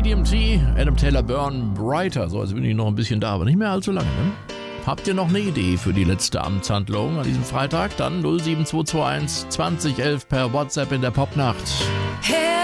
EDMT, Adam Taylor Byrne, Brighter. So, jetzt bin ich noch ein bisschen da, aber nicht mehr allzu lange, ne? Habt ihr noch eine Idee für die letzte Amtshandlung an diesem Freitag? Dann 07221 2011 per WhatsApp in der Popnacht.